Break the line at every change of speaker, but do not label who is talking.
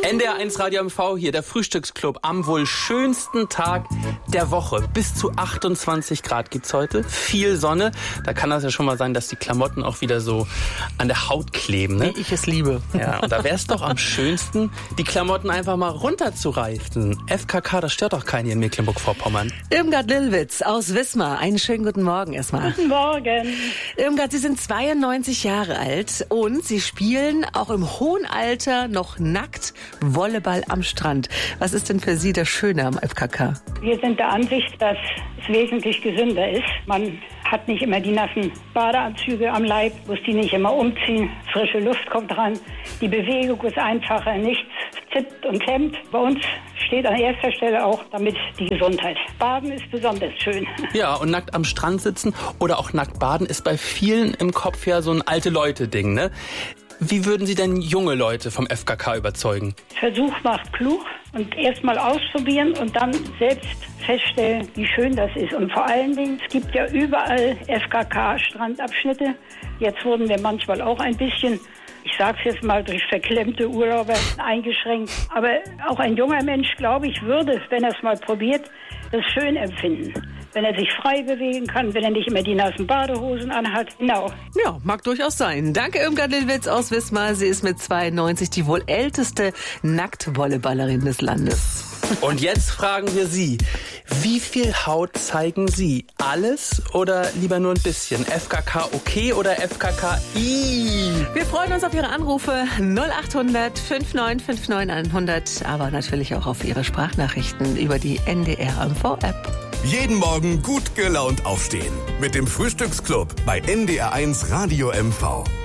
NDR1 Radio MV, hier der Frühstücksclub am wohl schönsten Tag der Woche. Bis zu 28 Grad gibt's heute, viel Sonne. Da kann das ja schon mal sein, dass die Klamotten auch wieder so an der Haut kleben. Ne?
Wie ich es liebe.
Ja, und da wäre es doch am schönsten, die Klamotten einfach mal runterzureißen. FKK, das stört doch keinen hier in Mecklenburg-Vorpommern.
Irmgard Lillwitz aus Wismar, einen schönen guten Morgen erstmal.
Guten Morgen.
Irmgard, Sie sind 92 Jahre alt und Sie spielen auch im hohen Alter noch nackt Volleyball am Strand. Was ist denn für Sie das Schöne am FKK?
Wir sind der Ansicht, dass es wesentlich gesünder ist. Man hat nicht immer die nassen Badeanzüge am Leib, muss die nicht immer umziehen. Frische Luft kommt dran. Die Bewegung ist einfacher, nichts zippt und klemmt. Bei uns steht an erster Stelle auch damit die Gesundheit. Baden ist besonders schön.
Ja, und nackt am Strand sitzen oder auch nackt baden ist bei vielen im Kopf ja so ein Alte-Leute-Ding, ne? Wie würden Sie denn junge Leute vom FKK überzeugen?
Versuch macht klug und erst mal ausprobieren und dann selbst feststellen, wie schön das ist. Und vor allen Dingen, es gibt ja überall FKK-Strandabschnitte. Jetzt wurden wir manchmal auch ein bisschen, ich sag's jetzt mal, durch verklemmte Urlauber eingeschränkt. Aber auch ein junger Mensch, glaube ich, würde, wenn er es mal probiert, das schön empfinden. Wenn er sich frei bewegen kann, wenn er nicht immer die nassen Badehosen anhat. Genau.
Ja, mag durchaus sein. Danke, Irmgard Lillwitz aus Wismar. Sie ist mit 92 die wohl älteste Nacktvolleyballerin des Landes.
Und jetzt fragen wir Sie, wie viel Haut zeigen Sie? Alles oder lieber nur ein bisschen? FKK okay oder FKK I?
Wir freuen uns auf Ihre Anrufe 0800 5959 100, aber natürlich auch auf Ihre Sprachnachrichten über die NDR MV App.
Jeden Morgen gut gelaunt aufstehen mit dem Frühstücksclub bei NDR1 Radio MV.